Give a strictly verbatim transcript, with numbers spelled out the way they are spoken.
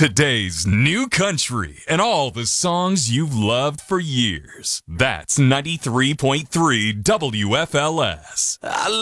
Today's new country and all the songs you've loved for years. That's ninety-three point three W F L S. I